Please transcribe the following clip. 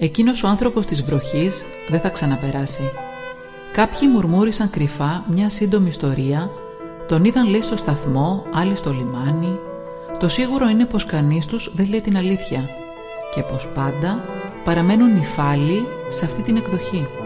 Εκείνος ο άνθρωπος της βροχής δεν θα ξαναπεράσει. Κάποιοι μουρμούρισαν κρυφά μια σύντομη ιστορία, τον είδαν λέει στο σταθμό, άλλοι στο λιμάνι. Το σίγουρο είναι πως κανείς τους δεν λέει την αλήθεια και πως πάντα παραμένουν νηφάλιοι σε αυτή την εκδοχή.